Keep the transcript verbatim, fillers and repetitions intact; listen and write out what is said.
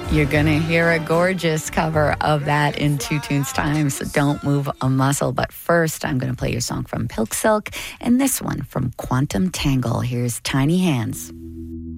You're going to hear a gorgeous cover of that in two tunes time, so don't move a muscle. But first, I'm going to play your song from Pilk Silk and this one from Quantum Tangle. Here's Tiny Hands.